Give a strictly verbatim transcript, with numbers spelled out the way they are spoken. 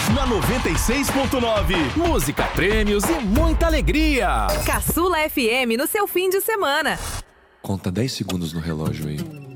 na noventa e seis ponto nove. Música, prêmios e muita alegria. Caçula F M no seu fim de semana. Conta dez segundos no relógio aí.